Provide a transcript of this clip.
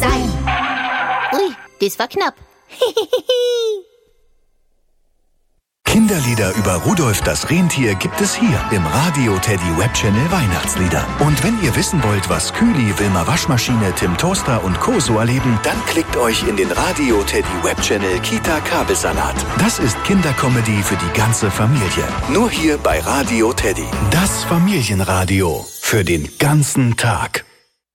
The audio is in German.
Stein. Ui, das war knapp. Kinderlieder über Rudolf das Rentier gibt es hier im Radio Teddy Webchannel Weihnachtslieder. Und wenn ihr wissen wollt, was Kühli, Wilma Waschmaschine, Tim Toaster und Co. so erleben, dann klickt euch in den Radio Teddy Webchannel Kita Kabelsalat. Das ist Kindercomedy für die ganze Familie. Nur hier bei Radio Teddy. Das Familienradio für den ganzen Tag.